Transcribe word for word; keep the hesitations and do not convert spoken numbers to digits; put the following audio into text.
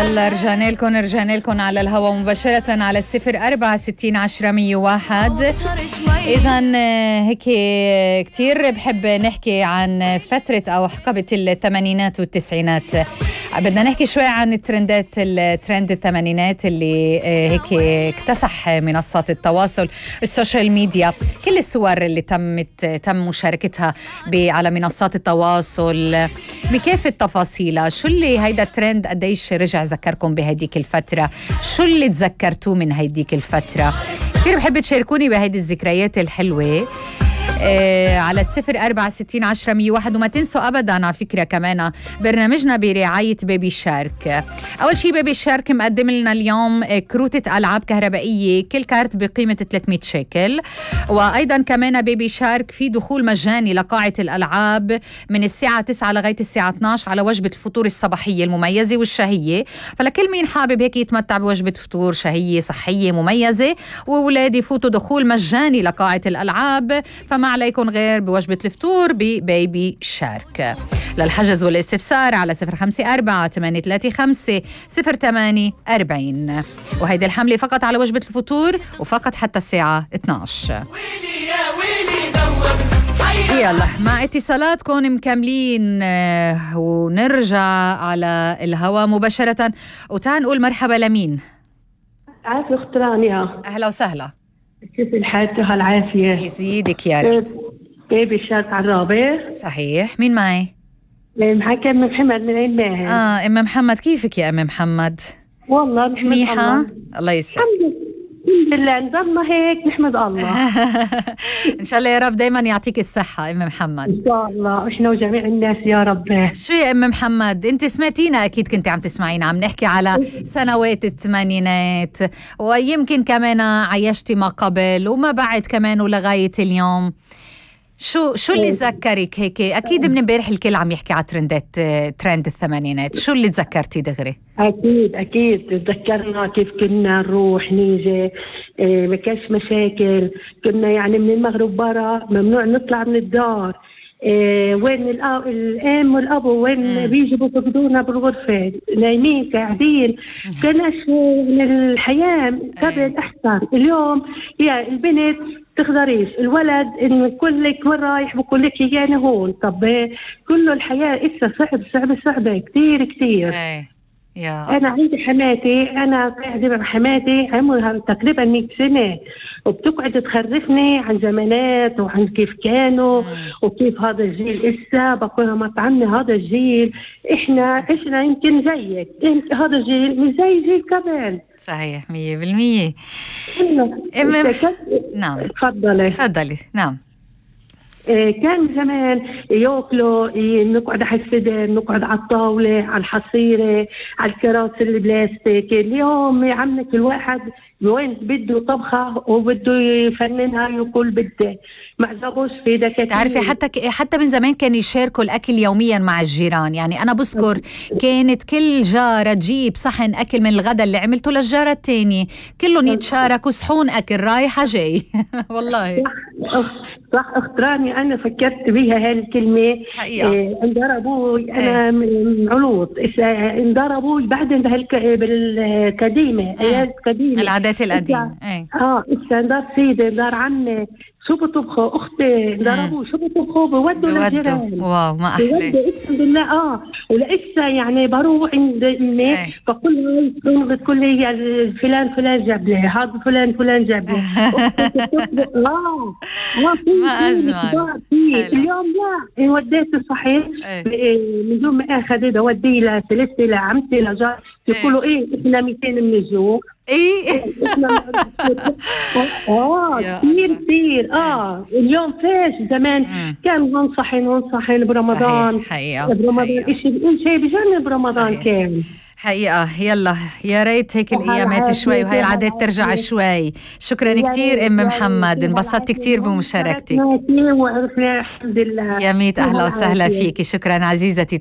يلا رجعنا لكم رجعنا لكم على الهواء مباشرة على الصفر أربعة ستين عشرة مية واحد. إذا هيك كتير بحب نحكي عن فترة أو حقبة الثمانينات والتسعينات. بدنا نحكي شوي عن الترندات الترند الثمانينات اللي هيك اكتسح منصات التواصل السوشيال ميديا، كل الصور اللي تمت تم مشاركتها على منصات التواصل بكافة تفاصيلها. شو اللي هيدا الترند قديش رجع ذكركم بهديك الفترة؟ شو اللي تذكرتوه من هيديك الفترة؟ كثير بحب تشاركوني بهيدي الذكريات الحلوة آه على الصفر أربعة ستين عشرة مية واحد. وما تنسوا أبداً على فكرة كمان برنامجنا برعاية بيبي شارك. أول شيء بيبي شارك مقدم لنا اليوم كروتة ألعاب كهربائية، كل كارت بقيمة ثلاثمية شيكل. وأيضاً كمان بيبي شارك في دخول مجاني لقاعة الألعاب من الساعة تسعة لغاية الساعة اثنعش على وجبة الفطور الصباحية المميزة والشهية. فلكل مين حابب هيك يتمتع بوجبة فطور شهية صحية مميزة وأولاد يفوتوا دخول مجاني لقاعة الألعاب، فما عليكم غير بوجبة الفطور ببيبي شارك. للحجز والاستفسار على صفر خمسة أربعة ثمانية ثلاثة خمسة صفر ثمانية أربعين. وهيدي الحملة فقط على وجبة الفطور وفقط حتى الساعة اثنعش. يلا مع اتصالاتكم مكملين ونرجع على الهواء مباشرة. وتعال نقول مرحبا لمين؟ عافية أخت رانيا. أهلا وسهلا. كيف الحال؟ العافية يزيدك يا رب. بيبي شارك عرابة. صحيح. مين معي؟ معك أم محمد من عين ماهر. اه أم محمد، كيفك يا أم محمد؟ والله نحمد منيحة؟ الله. الله يسعدك. الحمد لله نضلنا هيك نحمد الله. إن شاء الله يا رب دايما يعطيك الصحة أم محمد. إن شاء الله إحنا وجميع الناس يا رب. شو يا أم محمد، أنت سمعتينا أكيد، كنت عم تسمعينا عم نحكي على سنوات الثمانينات، ويمكن كمان عيشتي ما قبل وما بعد كمان ولغاية اليوم. شو شو اللي تذكرك هيك؟ اكيد من امبارح الكل عم يحكي على ترندات ترند الثمانينات، شو اللي تذكرتي دغري؟ اكيد اكيد تذكرنا كيف كنا نروح نيجي، إيه ما كانش مشاكل، كنا يعني من المغرب برا ممنوع نطلع من الدار. إيه وين الام والابو وين بيجوا بفقدونا بالغرفه نايمين قاعدين. كانش الحياه قبل احسن. اليوم هي البنت تقدريش، الولد إن يقول لك وين رايح بقول لك اياني هون. طب كله الحياه إسا صعب صعب صعبه كثير كثير. يا أنا عندي حماتي، أنا قاعدة مع حماتي عمرها تقريبا مئة سنة، وبتقعد تخرفني عن زمانات وعن كيف كانوا مم. وكيف هذا الجيل إسا. بقولها ما طعمنا هذا الجيل، إحنا عشنا يمكن زيك، هذا الجيل مش زي جيل قبل. صحيح مية بالمية. نعم تفضلي تفضلي. نعم كان زمان ياكلوا نقعد على السدر، نقعد على الطاولة، على الحصيرة، على الكراسي البلاستيك. اليوم يا عمك الواحد وين بده طبخة وبده يفننها يقول بده ما عجبوش في دكاتره. تعرفي حتى حتى من زمان كانوا يشاركوا الأكل يوميا مع الجيران. يعني أنا بذكر كانت كل جارة تجيب صحن أكل من الغداء اللي عملته للجارة الثانية، كلهم يتشاركوا صحون أكل رايحة جاي. والله صح أخت راني، أنا فكرت بيها هاي الكلمة حقيقة. عند أبوي أنا من علوط، عند أبوي بعدين بالقديمة أيام قديمة العادات القديمة. اه إسا دار سيدي دار عمي شو بطبخوا، أختي ضربوا شو بطبخوا بودوا للجيران. واو ما أحلى. الحمد لله. آه ولسه يعني بروح عند أمي بقول هاي بتقول لي فلان فلان جاب لي هذا فلان فلان جاب لي. آه ما أجمل. اليوم لا وديته صحيح من دون ما أخذ ودي لثلاثة لعمتي لجار يقولوا إيه إحنا مئتين من الجوع. ايه اه كثير كثير. اه اليوم فيش زمان مم. كان هون صحن هون صحن برمضان. صحيح حقيقة. برمضان شيء شيء بجنن برمضان كان حقيقة. يلا يا ريت هيك الايامات شوي وهي العادات ترجع شوي. شكرا كثير ام محمد، انبسطت كثير بمشاركتك. وعرفنا الحمد لله. يا ميت اهلا وسهلا فيكي. شكرا عزيزتي.